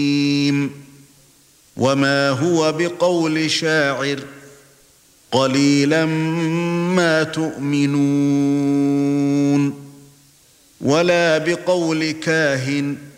وما هو بقول شاعر قليلا ما تؤمنون ولا بقول كاهن